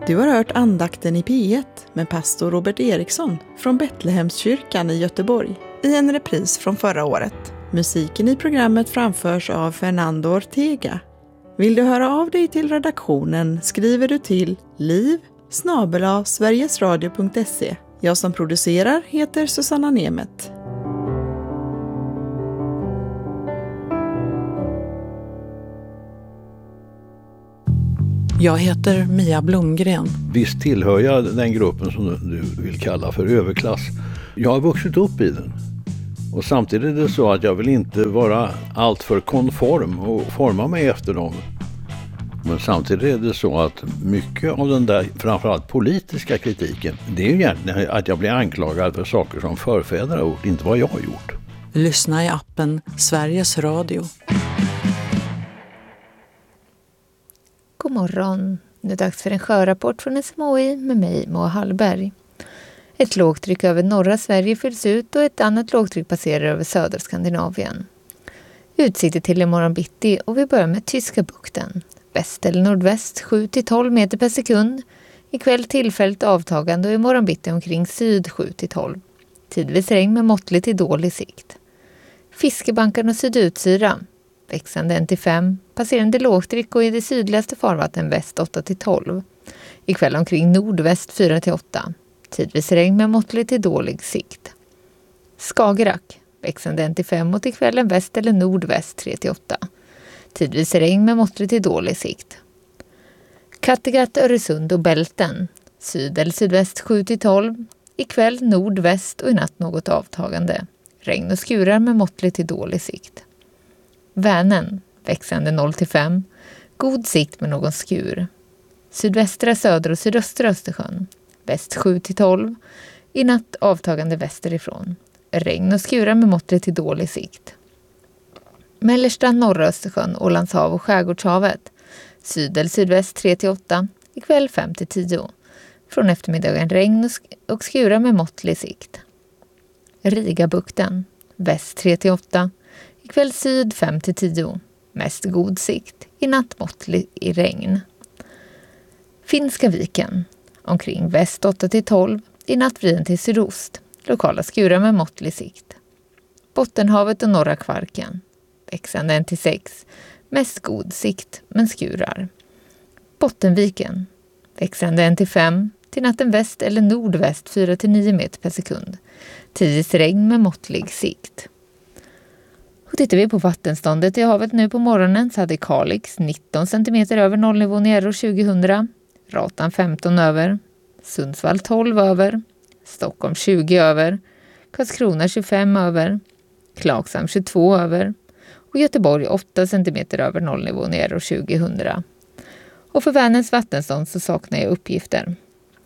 Du har hört andakten i P1 med pastor Robert Eriksson från Betlehemskyrkan i Göteborg i en repris från förra året. Musiken i programmet framförs av Fernando Ortega. Vill du höra av dig till redaktionen skriver du till liv@sverigesradio.se. Jag som producerar heter Susanna Nemet. Jag heter Mia Blomgren. Visst tillhör jag den gruppen som du vill kalla för överklass. Jag har vuxit upp i den. Och samtidigt är det så att jag vill inte vara alltför konform och forma mig efter dem. Men samtidigt är det så att mycket av den där framförallt politiska kritiken, det är ju egentligen att jag blir anklagad för saker som förfäder har gjort, inte vad jag har gjort. Lyssna i appen Sveriges Radio. God morgon. Det är dags för en sjörapport från SMHI med mig, Moa Hallberg. Ett lågtryck över norra Sverige fylls ut och ett annat lågtryck passerar över södra Skandinavien. Utsikter till imorgon bitti och vi börjar med Tyska bukten. Väst eller nordväst 7-12 meter per sekund. Ikväll tillfälligt avtagande och imorgon bitti omkring syd 7-12. Tidvis regn med måttlig till dålig sikt. Fiskebankarna och sydutsyra. Växande 1-5, passerande lågtryck och i det sydligaste farvatten väst 8-12. Ikväll omkring nordväst 4-8. Tidvis regn med måttlig till dålig sikt. Skagerrak, växande 1-5 och till kvällen väst eller nordväst 3-8. Tidvis regn med måttlig till dålig sikt. Kattegatt, Öresund och Bälten, syd eller sydväst 7-12. Ikväll nordväst och i natt något avtagande. Regn och skurar med måttlig till dålig sikt. Vänern, växande 0-5, god sikt med någon skur. Sydvästra, södra och sydöstra Östersjön, väst 7-12, i natt avtagande västerifrån. Regn och skurar med måttlig till dålig sikt. Mellersta, norra Östersjön, Ålandshav och Skärgårdshavet, syd eller sydväst 3-8, ikväll 5-10. Från eftermiddagen regn och skurar med måttlig sikt. Rigabukten, väst 3-8, ikväll syd 5-10, mest god sikt, i natt måttlig i regn. Finska viken, omkring väst 8-12, i natt vriden till sydost, lokala skurar med måttlig sikt. Bottenhavet och norra Kvarken, växande 1-6, mest god sikt men skurar. Bottenviken, växande 1-5, till natten väst eller nordväst 4-9 meter per sekund, tidvis regn med måttlig sikt. Och tittar vi på vattenståndet i havet nu på morgonen så hade Kalix 19 cm över nollnivån i Euro 2000, Ratan 15 över, Sundsvall 12 över, Stockholm 20 över, Karlskrona 25 över, Klagshamn 22 över och Göteborg 8 cm över nollnivån i Euro 2000. Och för Vänerns vattenstånd så saknar jag uppgifter.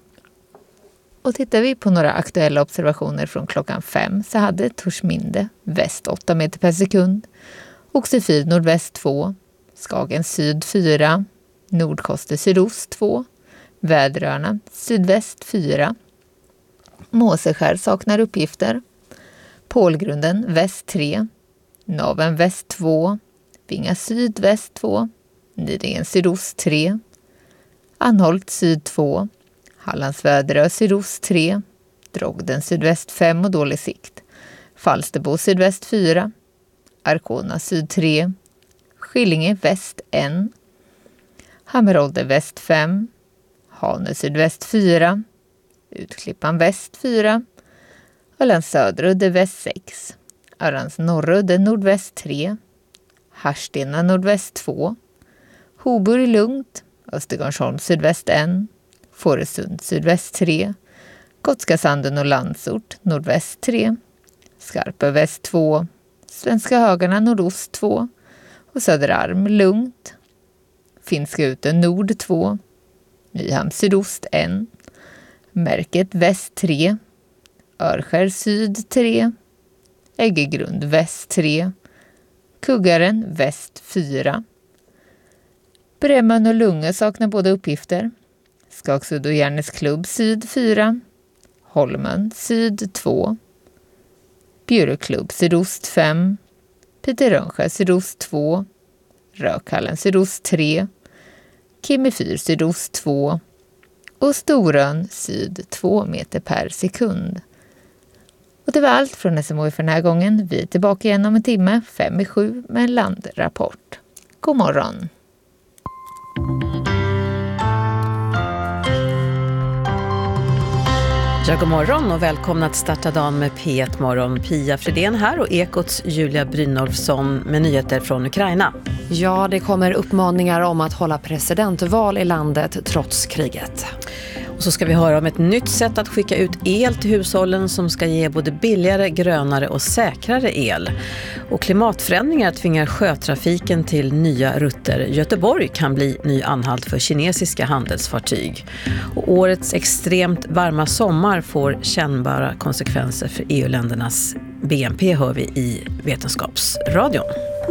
Och tittar vi på några aktuella observationer från klockan 5 så hade Torsminde väst 8 meter per sekund, Oxefyr nordväst 2, Skagen syd 4, Nordkoster sydost 2, Väderöarna sydväst 4, Måseskär saknar uppgifter, Pålgrunden väst 3, Naven väst 2, Vinga sydväst 2, Nidingen sydost 3, Anholt syd 2, Hallandsväderö sydost 3, Drogden sydväst 5 och dålig sikt, Falsterbo sydväst 4, Arkona syd 3, Skillinge väst 1, Hammerodde väst 5, Hane sydväst 4, Utklippan väst 4, Ölands söderudde väst 6, Örans norrudde nordväst 3, Harstena nordväst 2, Hoburg lugnt, Östergarnsholm sydväst 1, Fårösund sydväst 3, Gotska Sanden och Landsort nordväst 3, Skarpö väst 2, Svenska Högarna nordost 2 och Söderarm lugnt, Finska Uten nord 2, Nyhamn sydost 1, Märket väst 3, Örskär syd 3, Äggegrund väst 3, Kuggaren väst 4, Bremön och Lunge saknar båda uppgifter, Skagsudd och Järnesklubb syd 4, Holmen syd 2, Bjuröklubb sydost 5, Piterrönskär sydost 2, Rökhallen sydost 3, Kimmefyr sydost 2, och Storön syd 2 meter per sekund. Och det var allt från SMHI för den här gången. Vi är tillbaka igen om en timme, 5:07 med en landrapport. God morgon! Ja, god morgon och välkomna att starta dagen med P1 Morgon. Pia Fredén här och Ekots Julia Brynolfsson med nyheter från Ukraina. Ja, det kommer uppmaningar om att hålla presidentval i landet trots kriget. Och så ska vi höra om ett nytt sätt att skicka ut el till hushållen som ska ge både billigare, grönare och säkrare el. Och klimatförändringar tvingar sjötrafiken till nya rutter. Göteborg kan bli ny anhalt för kinesiska handelsfartyg. Och årets extremt varma sommar får kännbara konsekvenser för EU-ländernas BNP, hör vi i Vetenskapsradion.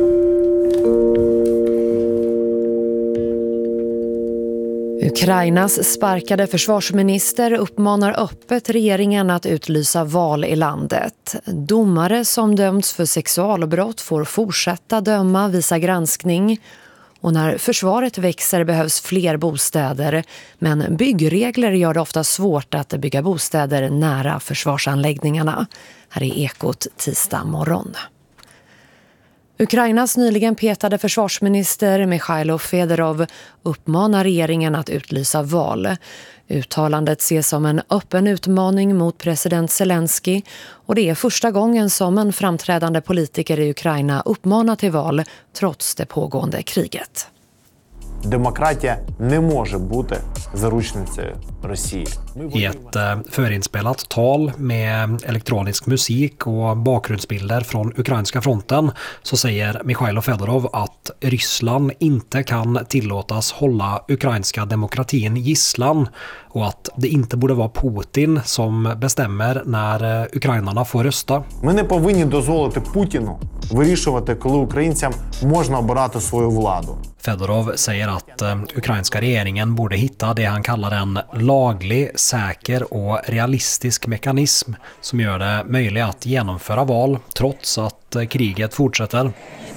Ukrainas sparkade försvarsminister uppmanar öppet regeringen att utlysa val i landet. Domare som dömts för sexualbrott får fortsätta döma, visa granskning. Och när försvaret växer behövs fler bostäder, men byggregler gör det ofta svårt att bygga bostäder nära försvarsanläggningarna. Här är Ekot tisdag morgon. Ukrainas nyligen petade försvarsminister Mikhailo Fedorov uppmanar regeringen att utlysa val. Uttalandet ses som en öppen utmaning mot president Zelensky och det är första gången som en framträdande politiker i Ukraina uppmanar till val trots det pågående kriget. Demokratia не може бути заручницею Росії. I ett förinspelat tal med elektronisk musik och bakgrundsbilder från ukrainska fronten så säger Mikhailo Fedorov att Ryssland inte kan tillåtas hålla ukrainska demokratin gisslan och att det inte borde vara Putin som bestämmer när ukrainarna får rösta. Ми не повинні дозволити Путіну вирішувати, коли українцям можна обирати свою владу. Fedorov säger att ukrainska regeringen borde hitta det han kallar en laglig, säker och realistisk mekanism som gör det möjligt att genomföra val trots att kriget fortsätter.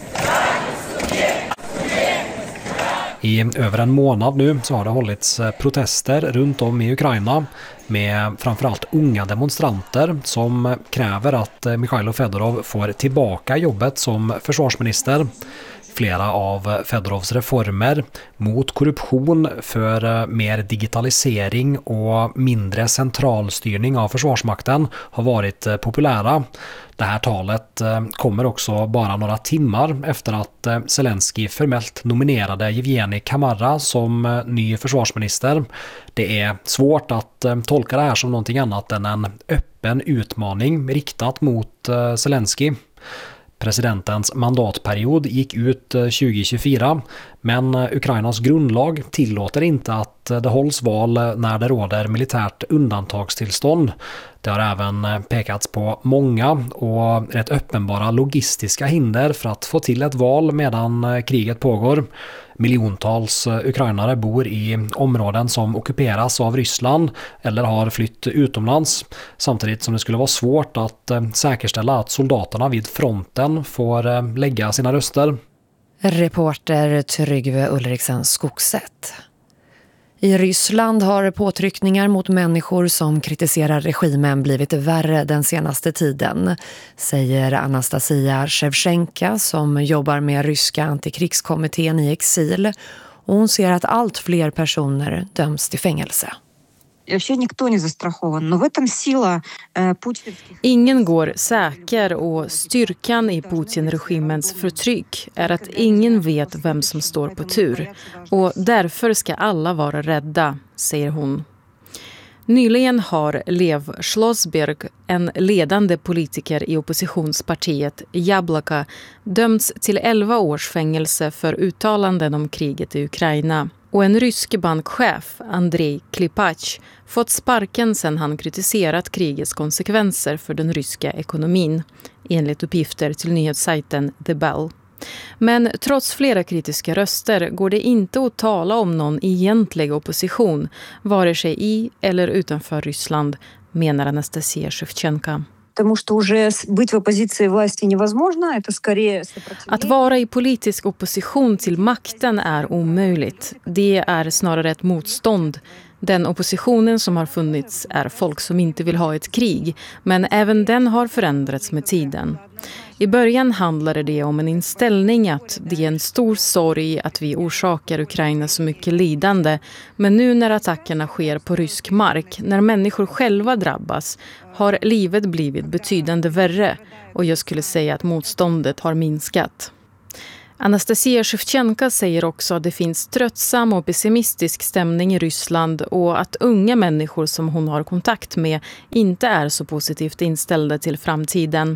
I över en månad nu så har det hållits protester runt om i Ukraina med framförallt unga demonstranter som kräver att Mikhailo Fedorov får tillbaka jobbet som försvarsminister. Flera av Fedorovs reformer mot korruption, för mer digitalisering och mindre centralstyrning av försvarsmakten har varit populära. Det här talet kommer också bara några timmar efter att Zelensky formellt nominerade Yevgeny Kamara som ny försvarsminister. Det är svårt att tolka det här som någonting annat än en öppen utmaning riktat mot Zelensky. Presidentens mandatperiod gick ut 2024, men Ukrainas grundlag tillåter inte att det hålls val när det råder militärt undantagstillstånd. Det har även pekats på många och rätt uppenbara logistiska hinder för att få till ett val medan kriget pågår. Miljontals ukrainare bor i områden som ockuperas av Ryssland eller har flytt utomlands, samtidigt som det skulle vara svårt att säkerställa att soldaterna vid fronten får lägga sina röster. Reporter Tryggve Ulriksen Skogsätt. I Ryssland har påtryckningar mot människor som kritiserar regimen blivit värre den senaste tiden, säger Anastasia Shevchenka som jobbar med ryska antikrigskommittén i exil. Och hon ser att allt fler personer döms till fängelse. Ingen går säker och styrkan i Putin-regimens förtryck är att ingen vet vem som står på tur. Och därför ska alla vara rädda, säger hon. Nyligen har Lev Schlossberg, en ledande politiker i oppositionspartiet Jabloko, dömts till 11 års fängelse för uttalanden om kriget i Ukraina. Och en rysk bankchef, Andrei Klipach, fått sparken sedan han kritiserat krigets konsekvenser för den ryska ekonomin, enligt uppgifter till nyhetssajten The Bell. Men trots flera kritiska röster går det inte att tala om någon egentlig opposition, vare sig i eller utanför Ryssland, menar Anastasia Shevchenka. Att vara i politisk opposition till makten är omöjligt. Det är snarare ett motstånd. Den oppositionen som har funnits är folk som inte vill ha ett krig, men även den har förändrats med tiden. I början handlade det om en inställning att det är en stor sorg att vi orsakar Ukraina så mycket lidande, men nu när attackerna sker på rysk mark, när människor själva drabbas, har livet blivit betydande värre och jag skulle säga att motståndet har minskat. Anastasia Shevchenko säger också att det finns tröttsam och pessimistisk stämning i Ryssland och att unga människor som hon har kontakt med inte är så positivt inställda till framtiden.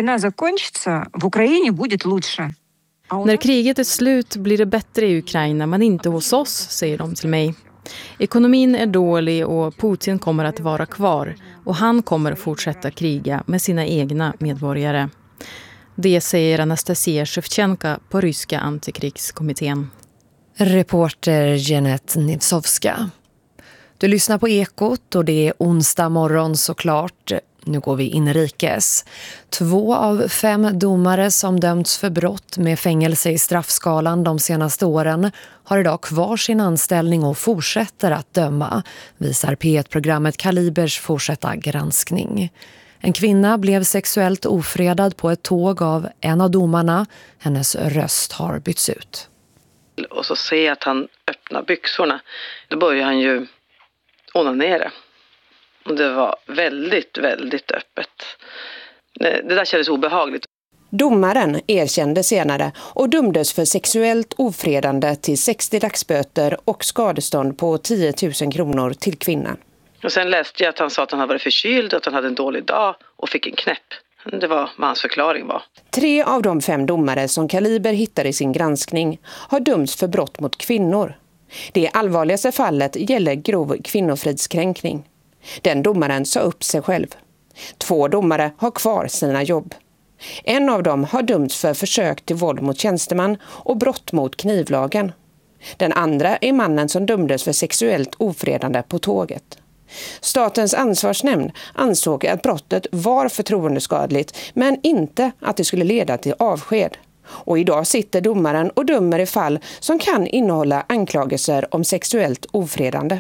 När kriget är slut blir det bättre i Ukraina, men inte hos oss, säger de till mig. Ekonomin är dålig och Putin kommer att vara kvar och han kommer fortsätta kriga med sina egna medborgare. Det säger Anastasia Shevchenko på ryska antikrigskommittén. Reporter Jeanette Nitsovska. Du lyssnar på Ekot och det är onsdag morgon såklart. Nu går vi inrikes. 2 av 5 domare som dömts för brott med fängelse i straffskalan de senaste åren har idag kvar sin anställning och fortsätter att döma, visar P1-programmet Kalibers fortsatta granskning. En kvinna blev sexuellt ofredad på ett tåg av en av domarna. Hennes röst har bytts ut. Och så ser jag att han öppnar byxorna. Då börjar han ju onanera. Och det var väldigt, väldigt öppet. Det där kändes obehagligt. Domaren erkände senare och dömdes för sexuellt ofredande till 60 dagsböter och skadestånd på 10 000 kronor till kvinnan. Och sen läste jag att han sa att han hade varit förkyld, att han hade en dålig dag och fick en knäpp. Det var vad hans förklaring var. 3 av de 5 domare som Kaliber hittade i sin granskning har dömts för brott mot kvinnor. Det allvarligaste fallet gäller grov kvinnofridskränkning. Den domaren sa upp sig själv. 2 domare har kvar sina jobb. En av dem har dömts för försök till våld mot tjänsteman och brott mot knivlagen. Den andra är mannen som dömdes för sexuellt ofredande på tåget. Statens ansvarsnämnd ansåg att brottet var förtroendeskadligt men inte att det skulle leda till avsked. Och idag sitter domaren och dömer i fall som kan innehålla anklagelser om sexuellt ofredande.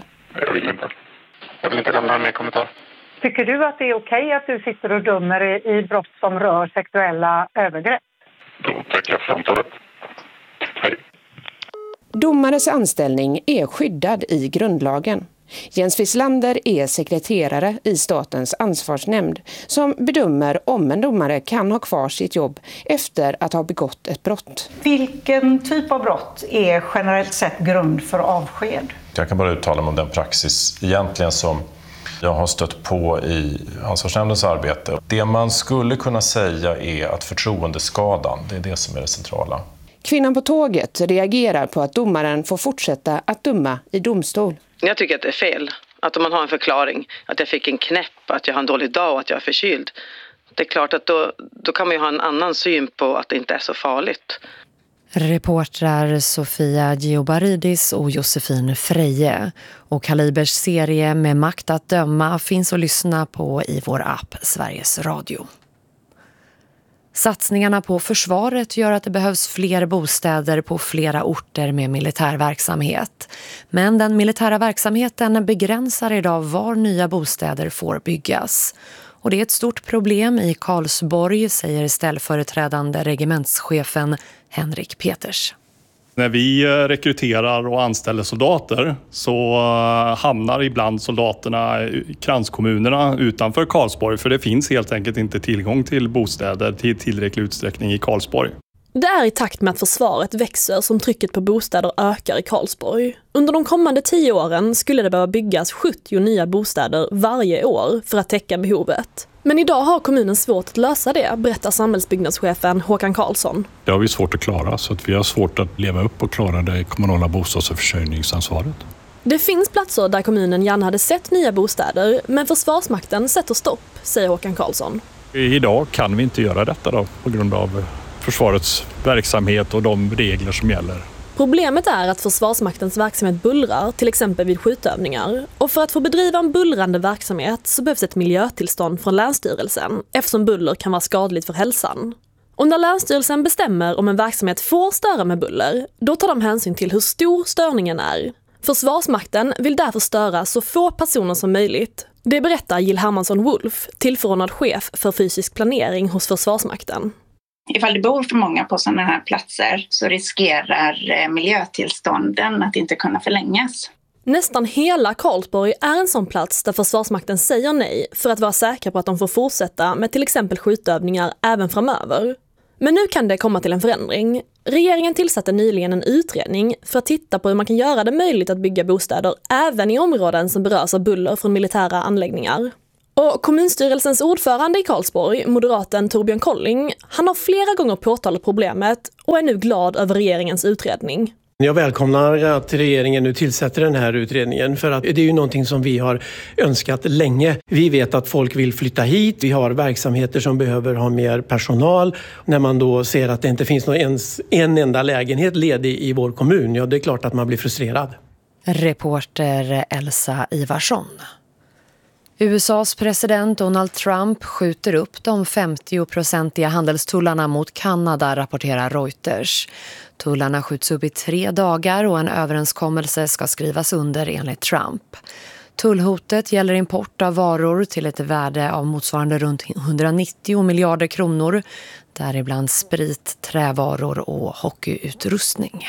Jag vill inte lämna mer kommentar. Tycker du att det är okej att du sitter och dömer i brott som rör sexuella övergrepp? Då tackar jag för samtalet. Hej. Domares anställning är skyddad i grundlagen. Jens Wislander är sekreterare i Statens ansvarsnämnd som bedömer om en domare kan ha kvar sitt jobb efter att ha begått ett brott. Vilken typ av brott är generellt sett grund för avsked? Jag kan bara uttala mig om den praxis egentligen som jag har stött på i ansvarsnämndens arbete. Det man skulle kunna säga är att förtroendeskadan, det är det som är det centrala. Kvinnan på tåget reagerar på att domaren får fortsätta att döma i domstol. Jag tycker att det är fel. Att om man har en förklaring, att jag fick en knäpp, att jag har en dålig dag och att jag är förkyld. Det är klart att då kan man ju ha en annan syn på att det inte är så farligt. Reportrar Sofia Giobaridis och Josefin Freje. Och Kalibers serie Med makt att döma finns att lyssna på i vår app Sveriges Radio. Satsningarna på försvaret gör att det behövs fler bostäder på flera orter med militär verksamhet. Men den militära verksamheten begränsar idag var nya bostäder får byggas. Och det är ett stort problem i Karlsborg, säger ställföreträdande regementschefen Henrik Peters. När vi rekryterar och anställer soldater så hamnar ibland soldaterna i kranskommunerna utanför Karlsborg, för det finns helt enkelt inte tillgång till bostäder till tillräcklig utsträckning i Karlsborg. Det är i takt med att försvaret växer som trycket på bostäder ökar i Karlsborg. Under de kommande 10 åren skulle det behöva byggas 70 nya bostäder varje år för att täcka behovet. Men idag har kommunen svårt att lösa det, berättar samhällsbyggnadschefen Håkan Karlsson. Det har vi svårt att klara, så att vi har svårt att leva upp och klara det kommunala bostads- och försörjningsansvaret. Det finns platser där kommunen gärna hade sett nya bostäder, men Försvarsmakten sätter stopp, säger Håkan Karlsson. Idag kan vi inte göra detta då, på grund av försvarets verksamhet och de regler som gäller. Problemet är att Försvarsmaktens verksamhet bullrar, till exempel vid skjutövningar. Och för att få bedriva en bullrande verksamhet så behövs ett miljötillstånd från Länsstyrelsen, eftersom buller kan vara skadligt för hälsan. Och när Länsstyrelsen bestämmer om en verksamhet får störa med buller, då tar de hänsyn till hur stor störningen är. Försvarsmakten vill därför störa så få personer som möjligt. Det berättar Jill Hermansson-Wolf, tillförordnad chef för fysisk planering hos Försvarsmakten. Ifall det bor för många på sådana här platser så riskerar miljötillstånden att inte kunna förlängas. Nästan hela Karlsborg är en sån plats där Försvarsmakten säger nej för att vara säkra på att de får fortsätta med till exempel skjutövningar även framöver. Men nu kan det komma till en förändring. Regeringen tillsatte nyligen en utredning för att titta på hur man kan göra det möjligt att bygga bostäder även i områden som berörs av buller från militära anläggningar. Och kommunstyrelsens ordförande i Karlsborg, moderaten Torbjörn Kolling, han har flera gånger påtalat problemet och är nu glad över regeringens utredning. Jag välkomnar att regeringen nu tillsätter den här utredningen för att det är ju någonting som vi har önskat länge. Vi vet att folk vill flytta hit, vi har verksamheter som behöver ha mer personal. När man då ser att det inte finns ens en enda lägenhet ledig i vår kommun, ja det är klart att man blir frustrerad. Reporter Elsa Ivarsson. USAs president Donald Trump skjuter upp de 50-procentiga handelstullarna mot Kanada, rapporterar Reuters. Tullarna skjuts upp i 3 dagar och en överenskommelse ska skrivas under enligt Trump. Tullhotet gäller import av varor till ett värde av motsvarande runt 190 miljarder kronor, däribland sprit, trävaror och hockeyutrustning.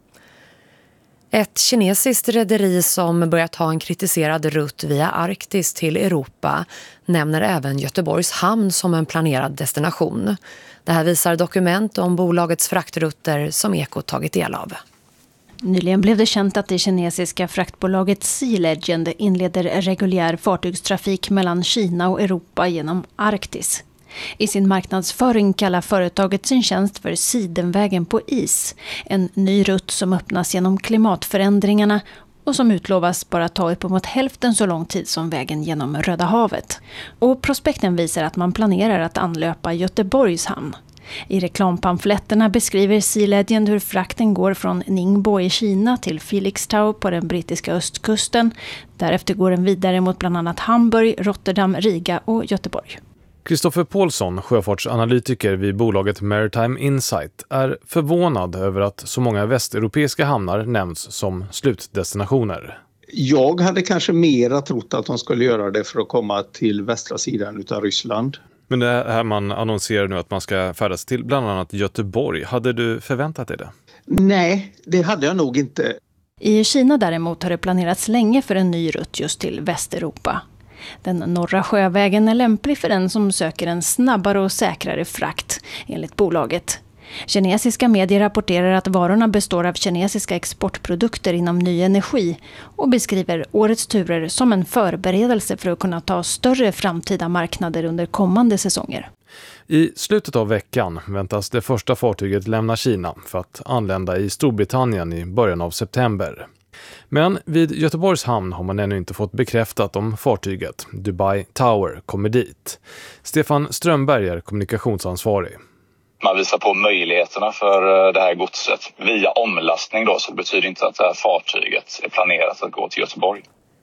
Ett kinesiskt rederi som börjat ha en kritiserad rutt via Arktis till Europa nämner även Göteborgs hamn som en planerad destination. Det här visar dokument om bolagets fraktrutter som Ekot tagit del av. Nyligen blev det känt att det kinesiska fraktbolaget Sea Legend inleder reguljär fartygstrafik mellan Kina och Europa genom Arktis. I sin marknadsföring kallar företaget sin tjänst för Sidenvägen på is, en ny rutt som öppnas genom klimatförändringarna och som utlovas bara ta uppemot hälften så lång tid som vägen genom Röda havet. Och prospekten visar att man planerar att anlöpa Göteborgs hamn. I reklampamfletterna beskriver Sea Legend hur frakten går från Ningbo i Kina till Felixstowe på den brittiska östkusten. Därefter går den vidare mot bland annat Hamburg, Rotterdam, Riga och Göteborg. Kristoffer Paulsson, sjöfartsanalytiker vid bolaget Maritime Insight, är förvånad över att så många västeuropeiska hamnar nämns som slutdestinationer. Jag hade kanske mera trott att de skulle göra det för att komma till västra sidan utav Ryssland. Men det här man annonserar nu att man ska färdas till bland annat Göteborg. Hade du förväntat dig det? Nej, det hade jag nog inte. I Kina däremot har det planerats länge för en ny rutt just till Västeuropa. Den norra sjövägen är lämplig för den som söker en snabbare och säkrare frakt, enligt bolaget. Kinesiska medier rapporterar att varorna består av kinesiska exportprodukter inom ny energi och beskriver årets turer som en förberedelse för att kunna ta större framtida marknader under kommande säsonger. I slutet av veckan väntas det första fartyget lämna Kina för att anlända i Storbritannien i början av september. Men vid Göteborgs hamn har man ännu inte fått bekräftat om fartyget Dubai Tower kommer dit. Stefan Strömberg är kommunikationsansvarig. Man visar på möjligheterna för det här godset via omlastning då, så det betyder inte att det här fartyget är planerat att gå till Göteborg.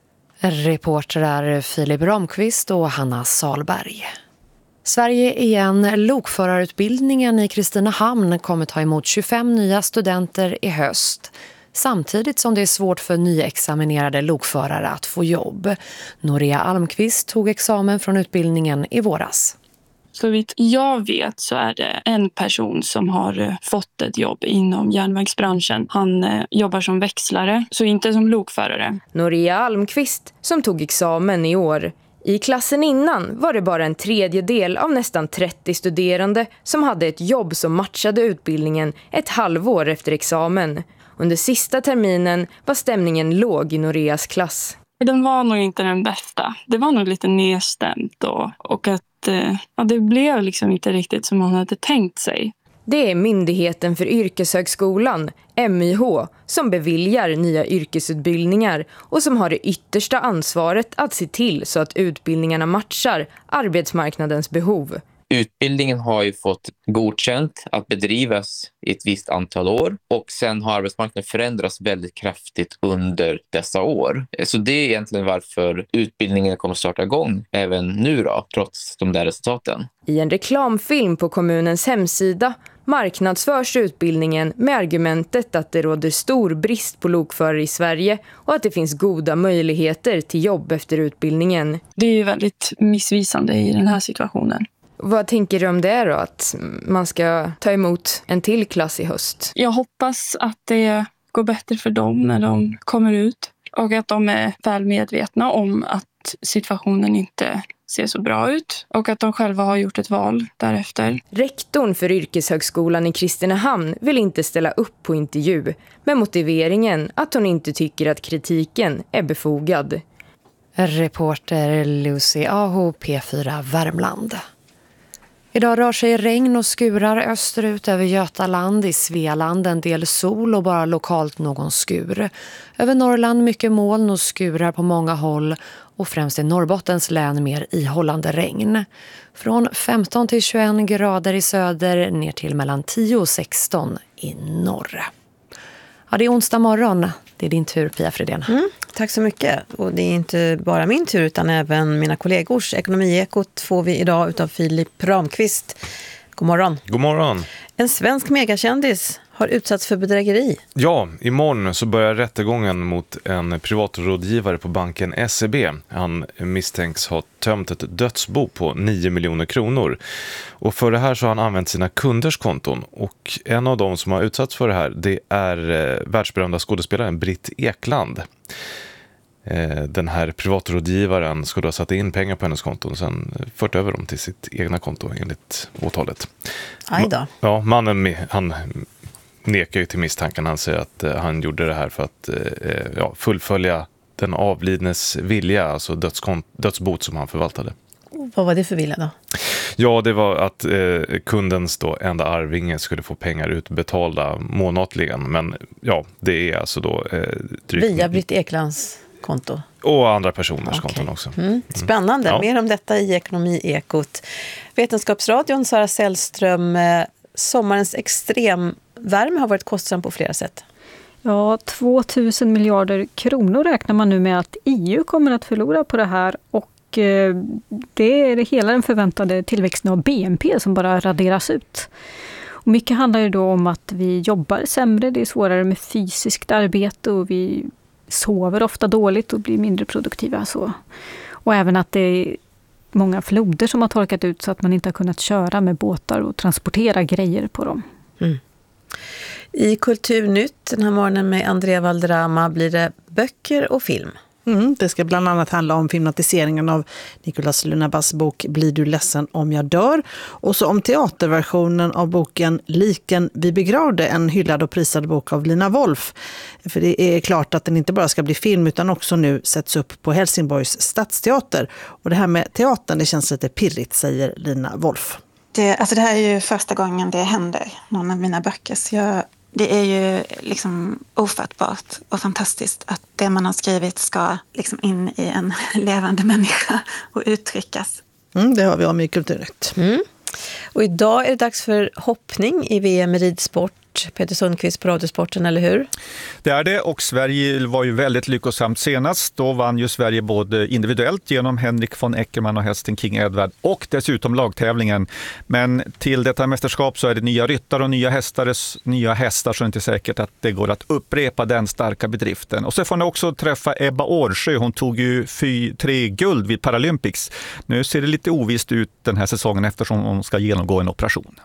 Reportrar Filip Ramqvist och Hanna Salberg. Sverige igen. Lokförarutbildningen i Kristinehamn kommer ta emot 25 nya studenter i höst. Samtidigt som det är svårt för nyexaminerade lokförare att få jobb. Noria Almqvist tog examen från utbildningen i våras. Så vitt jag vet så är det en person som har fått ett jobb inom järnvägsbranschen. Han jobbar som växlare, så inte som lokförare. Noria Almqvist som tog examen i år. I klassen innan var det bara en tredjedel av nästan 30 studerande som hade ett jobb som matchade utbildningen ett halvår efter examen. Under sista terminen var stämningen låg i Norias klass. Den var nog inte den bästa. Det var nog lite nedstämt och att det blev liksom inte riktigt som man hade tänkt sig. Det är Myndigheten för yrkeshögskolan, MYH, som beviljar nya yrkesutbildningar och som har det yttersta ansvaret att se till så att utbildningarna matchar arbetsmarknadens behov. Utbildningen har ju fått godkänt att bedrivas i ett visst antal år och sen har arbetsmarknaden förändrats väldigt kraftigt under dessa år. Så det är egentligen varför utbildningen kommer att starta igång även nu då, trots de där resultaten. I en reklamfilm på kommunens hemsida marknadsförs utbildningen med argumentet att det råder stor brist på lokförare i Sverige och att det finns goda möjligheter till jobb efter utbildningen. Det är ju väldigt missvisande i den här situationen. Vad tänker du om det då, att man ska ta emot en till klass i höst? Jag hoppas att det går bättre för dem när de kommer ut och att de är väl medvetna om att situationen inte ser så bra ut och att de själva har gjort ett val därefter. Rektorn för yrkeshögskolan i Kristinehamn vill inte ställa upp på intervju med motiveringen att hon inte tycker att kritiken är befogad. Reporter Lucy Aho, P4 Värmland. Idag rör sig regn och skurar österut över Götaland, i Svealand en del sol och bara lokalt någon skur. Över Norrland mycket moln och skurar på många håll och främst i Norrbottens län mer ihållande regn. Från 15 till 21 grader i söder ner till mellan 10 och 16 i norr. Ja, det är onsdag morgon. Det är din tur, Pia Fredén. Tack så mycket. Och det är inte bara min tur utan även mina kollegors. Ekonomiekot får vi idag utav Filip Ramqvist. God morgon. God morgon. En svensk megakändis har utsatts för bedrägeri. Ja, imorgon så börjar rättegången mot en privatrådgivare på banken SEB. Han misstänks ha tömt ett dödsbo på 9 miljoner kronor. Och för det här så har han använt sina kunders konton. Och en av dem som har utsatts för det här, det är världsberömda skådespelaren Britt Ekland. Den här privatrådgivaren skulle ha satt in pengar på hennes konton och sen fört över dem till sitt egna konto enligt åtalet. Aj då. Ja, mannen han nekar ju till misstanken. Han säger att han gjorde det här för att fullfölja den avlidnes vilja, alltså dödsbot som han förvaltade. Vad var det för vilja då? Ja, det var att kundens då enda arvinge skulle få pengar utbetalda månatligen. Men ja, det är alltså då via Britt Eklands konto. Och andra personers konton också. Spännande. Ja. Mer om detta i Ekonomiekot. Vetenskapsradion, Sara Sällström. Sommarens extremvärme har varit kostsam på flera sätt. Ja, 2000 miljarder kronor räknar man nu med att EU kommer att förlora på det här. Och det är hela den förväntade tillväxten av BNP som bara raderas ut. Och mycket handlar ju då om att vi jobbar sämre, det är svårare med fysiskt arbete och vi sover ofta dåligt och blir mindre produktiva. Så. Och även att det är många floder som har torkat ut så att man inte har kunnat köra med båtar och transportera grejer på dem. I Kulturnytt den här morgonen med Andrea Valderrama blir det böcker och film. Det ska bland annat handla om filmatiseringen av Nicolas Lunabas bok Blir du ledsen om jag dör? Och så om teaterversionen av boken Liken vi begravde, en hyllad och prisad bok av Lina Wolf. För det är klart att den inte bara ska bli film utan också nu sätts upp på Helsingborgs stadsteater. Och det här med teatern, det känns lite pirrigt, säger Lina Wolf. Det här är ju första gången det händer, någon av mina böcker. Så det är ju liksom ofattbart och fantastiskt att det man har skrivit ska liksom in i en levande människa och uttryckas. Det har vi om i Kulturnytt. Och idag är det dags för hoppning i VM i ridsport. Peter Sundqvist på Radiosporten, eller hur? Det är det, och Sverige var ju väldigt lyckosamt senast. Då vann ju Sverige både individuellt genom Henrik von Eckermann och hästen King Edward och dessutom lagtävlingen. Men till detta mästerskap så är det nya ryttare och nya hästar så är det inte säkert att det går att upprepa den starka bedriften. Och så får ni också träffa Ebba Årsjö. Hon tog ju 3 guld vid Paralympics. Nu ser det lite ovisst ut den här säsongen eftersom hon ska genomgå en operation.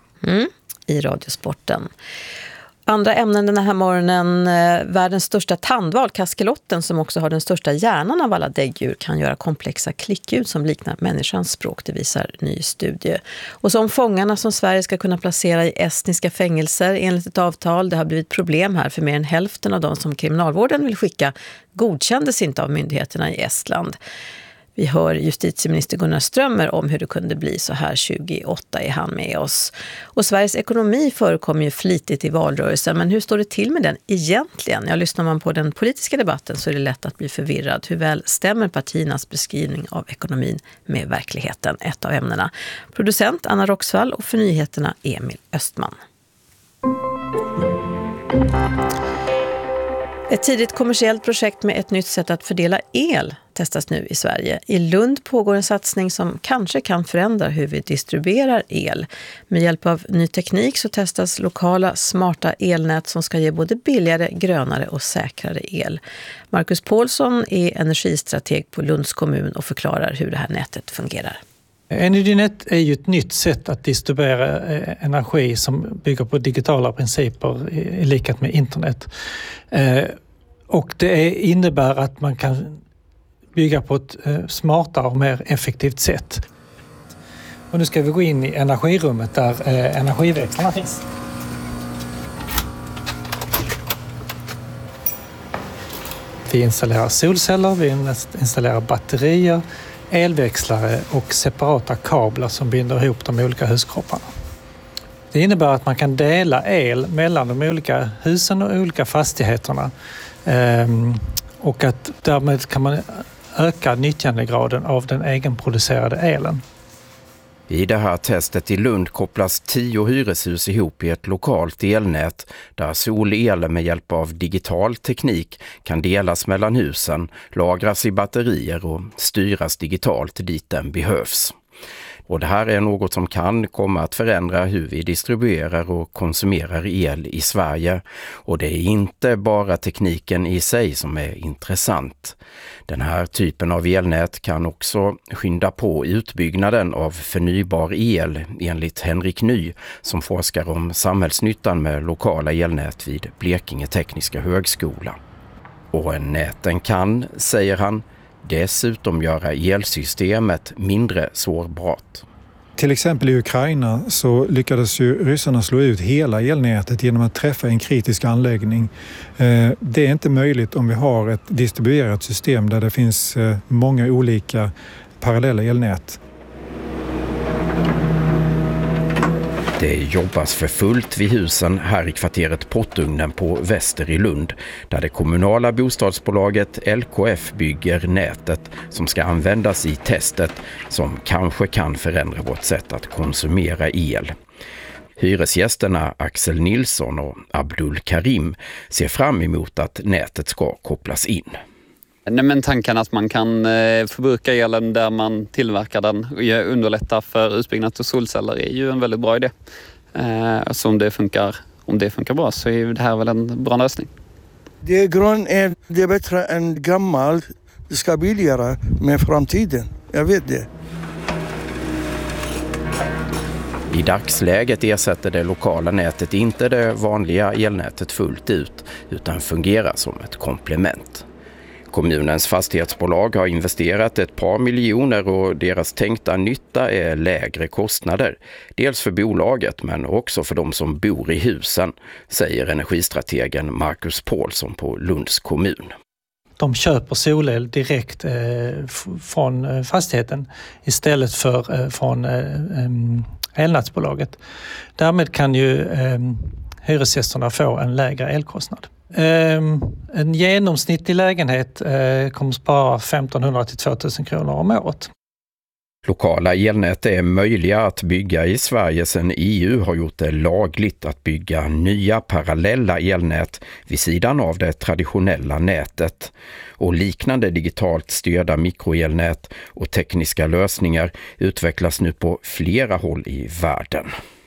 I Radiosporten. Andra ämnen den här morgonen, världens största tandval, kaskelotten, som också har den största hjärnan av alla däggdjur, kan göra komplexa klickljud som liknar människans språk, det visar ny studie. Och som fångarna som Sverige ska kunna placera i estniska fängelser enligt ett avtal, det har blivit problem här för mer än hälften av de som kriminalvården vill skicka godkändes inte av myndigheterna i Estland. Vi hör justitieminister Gunnar Strömmer om hur det kunde bli så här 2008 är han med oss. Och Sveriges ekonomi förekommer ju flitigt i valrörelsen, men hur står det till med den egentligen? Ja, lyssnar man på den politiska debatten så är det lätt att bli förvirrad. Hur väl stämmer partiernas beskrivning av ekonomin med verkligheten? Ett av ämnena. Producent Anna Roxvall och för nyheterna Emil Östman. Ett tidigt kommersiellt projekt med ett nytt sätt att fördela el testas nu i Sverige. I Lund pågår en satsning som kanske kan förändra hur vi distribuerar el. Med hjälp av ny teknik så testas lokala smarta elnät som ska ge både billigare, grönare och säkrare el. Marcus Paulsson är energistrateg på Lunds kommun och förklarar hur det här nätet fungerar. Energynet är ju ett nytt sätt att distribuera energi som bygger på digitala principer i likhet med internet. Och det innebär att man kan bygga på ett smartare och mer effektivt sätt. Och nu ska vi gå in i energirummet där energiväxlarna finns. Vi installerar solceller, vi installerar batterier, elväxlare och separata kablar som binder ihop de olika huskropparna. Det innebär att man kan dela el mellan de olika husen och olika fastigheterna och att därmed kan man öka nyttjandegraden av den egenproducerade elen. I det här testet i Lund kopplas 10 hyreshus ihop i ett lokalt elnät där solelen med hjälp av digital teknik kan delas mellan husen, lagras i batterier och styras digitalt dit den behövs. Och det här är något som kan komma att förändra hur vi distribuerar och konsumerar el i Sverige. Och det är inte bara tekniken i sig som är intressant. Den här typen av elnät kan också skynda på utbyggnaden av förnybar el enligt Henrik Ny som forskar om samhällsnyttan med lokala elnät vid Blekinge Tekniska högskola. Och näten kan, säger han, dessutom göra elsystemet mindre sårbart. Till exempel i Ukraina så lyckades ju ryssarna slå ut hela elnätet genom att träffa en kritisk anläggning. Det är inte möjligt om vi har ett distribuerat system där det finns många olika parallella elnät. Det jobbas för fullt vid husen här i kvarteret Pottugnen på Väster i Lund där det kommunala bostadsbolaget LKF bygger nätet som ska användas i testet som kanske kan förändra vårt sätt att konsumera el. Hyresgästerna Axel Nilsson och Abdul Karim ser fram emot att nätet ska kopplas in. Nej, men tanken att man kan förbruka elen där man tillverkar den och underlätta för utbyggnad av solceller är ju en väldigt bra idé. Så om det funkar bra så är det här väl en bra lösning. Det grön är det bättre än gammalt. Det ska billigare med framtiden. Jag vet det. I dagsläget ersätter det lokala nätet inte det vanliga elnätet fullt ut utan fungerar som ett komplement. Kommunens fastighetsbolag har investerat ett par miljoner och deras tänkta nytta är lägre kostnader. Dels för bolaget men också för de som bor i husen, säger energistrategen Marcus Paulsson på Lunds kommun. De köper solel direkt från fastigheten istället för från elnätsbolaget. Därmed kan ju hyresgästerna få en lägre elkostnad. En genomsnittlig lägenhet kommer spara 1500 till 2000 kronor om året. Lokala elnät är möjliga att bygga i Sverige sedan EU har gjort det lagligt att bygga nya parallella elnät vid sidan av det traditionella nätet. Och liknande digitalt styrda mikroelnät och tekniska lösningar utvecklas nu på flera håll i världen.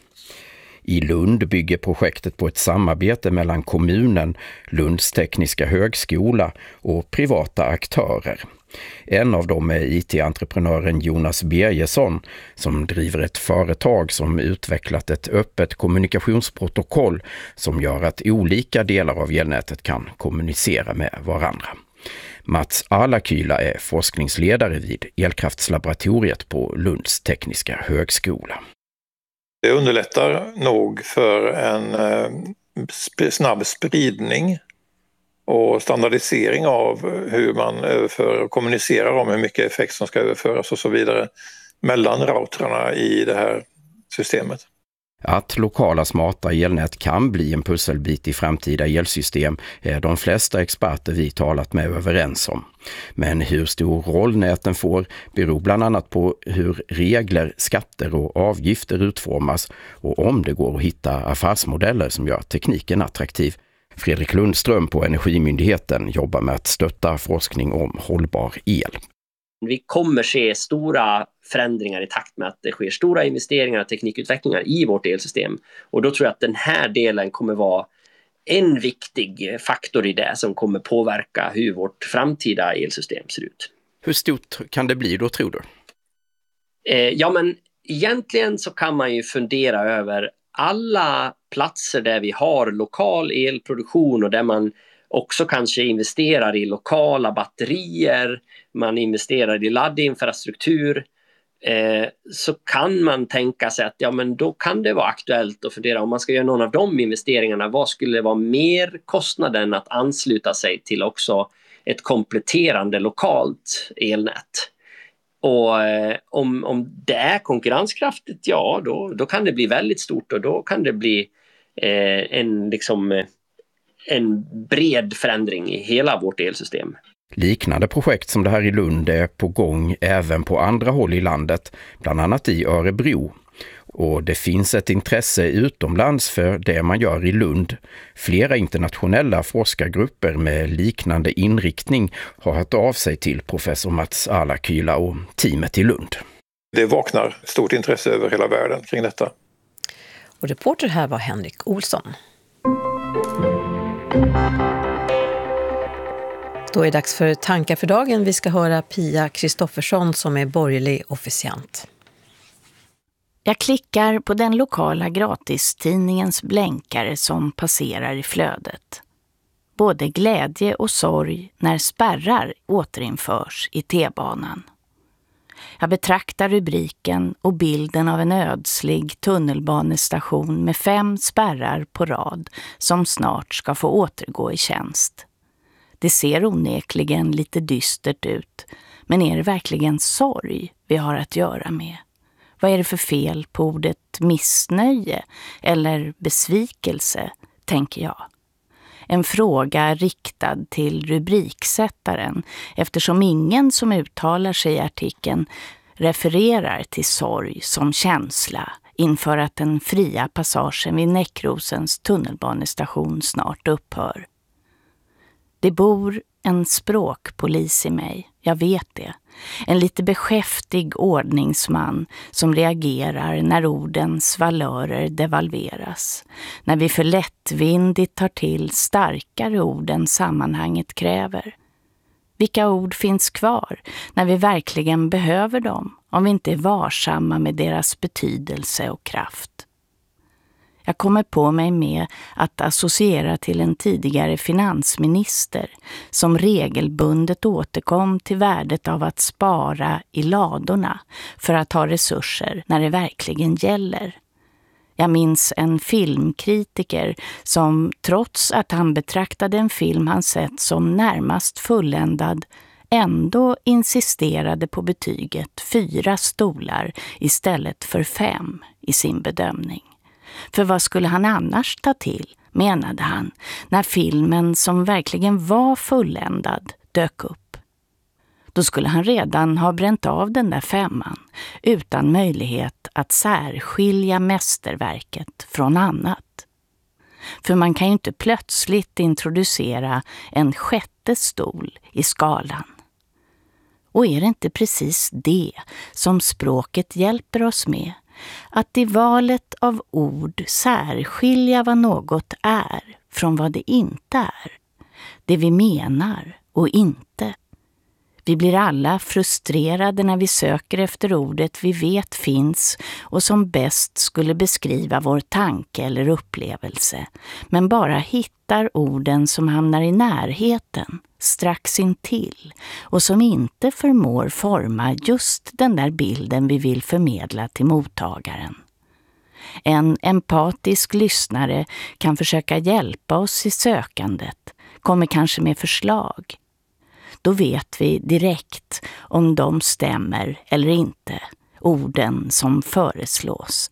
I Lund bygger projektet på ett samarbete mellan kommunen, Lunds tekniska högskola och privata aktörer. En av dem är IT-entreprenören Jonas Bergesson som driver ett företag som utvecklat ett öppet kommunikationsprotokoll som gör att olika delar av elnätet kan kommunicera med varandra. Mats Alakyla är forskningsledare vid elkraftslaboratoriet på Lunds tekniska högskola. Det underlättar nog för en snabb spridning och standardisering av hur man överför och kommunicerar om hur mycket effekt som ska överföras och så vidare mellan routrarna i det här systemet. Att lokala smarta elnät kan bli en pusselbit i framtida elsystem är de flesta experter vi talat med överens om. Men hur stor roll näten får beror bland annat på hur regler, skatter och avgifter utformas och om det går att hitta affärsmodeller som gör tekniken attraktiv. Fredrik Lundström på Energimyndigheten jobbar med att stötta forskning om hållbar el. Vi kommer se stora förändringar i takt med att det sker stora investeringar och teknikutvecklingar i vårt elsystem. Och då tror jag att den här delen kommer vara en viktig faktor i det som kommer påverka hur vårt framtida elsystem ser ut. Hur stort kan det bli då, tror du? Ja, men egentligen så kan man ju fundera över alla platser där vi har lokal elproduktion och där man också kanske investerar i lokala batterier, man investerar i laddinfrastruktur, så kan man tänka sig att ja, men då kan det vara aktuellt att fundera om man ska göra någon av de investeringarna. Vad skulle vara mer kostnaden att ansluta sig till också ett kompletterande lokalt elnät? Och om det är konkurrenskraftigt, ja då kan det bli väldigt stort och då kan det bli en bred förändring i hela vårt elsystem. Liknande projekt som det här i Lund är på gång även på andra håll i landet, bland annat i Örebro. Och det finns ett intresse utomlands för det man gör i Lund. Flera internationella forskargrupper med liknande inriktning har hört av sig till professor Mats Alakyla och teamet i Lund. Det vaknar stort intresse över hela världen kring detta. Och reporter här var Henrik Olsson. Då är det dags för tankar för dagen. Vi ska höra Pia Kristoffersson som är borgerlig officiant. Jag klickar på den lokala gratistidningens blänkare som passerar i flödet. Både glädje och sorg när spärrar återinförs i T-banan. Jag betraktar rubriken och bilden av en ödslig tunnelbanestation med 5 spärrar på rad som snart ska få återgå i tjänst. Det ser onekligen lite dystert ut, men är det verkligen sorg vi har att göra med? Vad är det för fel på ordet missnöje eller besvikelse, tänker jag. En fråga riktad till rubriksättaren eftersom ingen som uttalar sig i artikeln refererar till sorg som känsla inför att den fria passagen vid Näckrosens tunnelbanestation snart upphör. Det bor en språkpolis i mig, jag vet det. En lite beskäftig ordningsman som reagerar när ordens valörer devalveras. När vi för lättvindigt tar till starkare ord än sammanhanget kräver. Vilka ord finns kvar när vi verkligen behöver dem om vi inte är varsamma med deras betydelse och kraft? Jag kommer på mig med att associera till en tidigare finansminister som regelbundet återkom till värdet av att spara i ladorna för att ha resurser när det verkligen gäller. Jag minns en filmkritiker som trots att han betraktade en film han sett som närmast fulländad ändå insisterade på betyget 4 stolar istället för 5 i sin bedömning. För vad skulle han annars ta till, menade han, när filmen som verkligen var fulländad dök upp? Då skulle han redan ha bränt av den där 5:an utan möjlighet att särskilja mästerverket från annat. För man kan ju inte plötsligt introducera en 6:e stol i skalan. Och är det inte precis det som språket hjälper oss med? Att i valet av ord särskilja vad något är från vad det inte är. Det vi menar och inte. Vi blir alla frustrerade när vi söker efter ordet vi vet finns och som bäst skulle beskriva vår tanke eller upplevelse. Men bara hittar orden som hamnar i närheten, strax intill och som inte förmår forma just den där bilden vi vill förmedla till mottagaren. En empatisk lyssnare kan försöka hjälpa oss i sökandet, kommer kanske med förslag. Då vet vi direkt om de stämmer eller inte, orden som föreslås.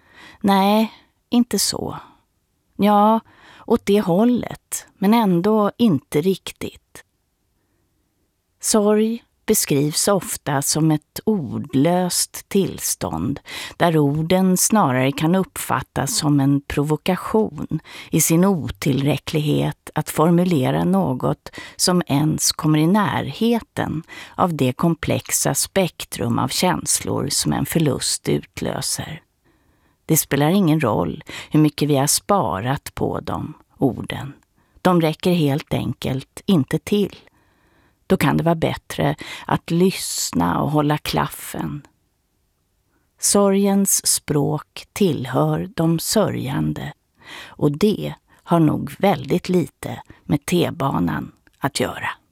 Nej, inte så. Ja, åt det hållet, men ändå inte riktigt. Sorg beskrivs ofta som ett ordlöst tillstånd där orden snarare kan uppfattas som en provokation i sin otillräcklighet att formulera något som ens kommer i närheten av det komplexa spektrum av känslor som en förlust utlöser. Det spelar ingen roll hur mycket vi har sparat på dem, orden. De räcker helt enkelt inte till. Då kan det vara bättre att lyssna och hålla klaffen. Sorgens språk tillhör de sörjande, och det har nog väldigt lite med T-banan att göra.